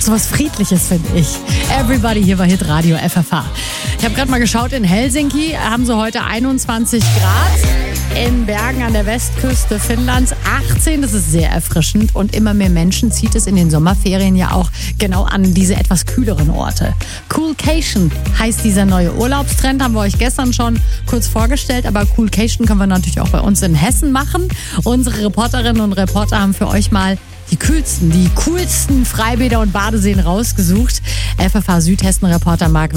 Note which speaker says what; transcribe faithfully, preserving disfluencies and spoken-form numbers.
Speaker 1: Sowas Friedliches, finde ich. Everybody hier bei Hitradio F F H. Ich habe gerade mal geschaut, in Helsinki haben sie heute einundzwanzig Grad. In Bergen an der Westküste Finnlands achtzehn. Das ist sehr erfrischend. Und immer mehr Menschen zieht es in den Sommerferien ja auch genau an diese etwas kühleren Orte. Coolcation heißt dieser neue Urlaubstrend. Haben wir euch gestern schon kurz vorgestellt. Aber Coolcation können wir natürlich auch bei uns in Hessen machen. Unsere Reporterinnen und Reporter haben für euch mal die kühlsten, die coolsten Freibäder und Badeseen rausgesucht. F F H Südhessen-Reporter Marc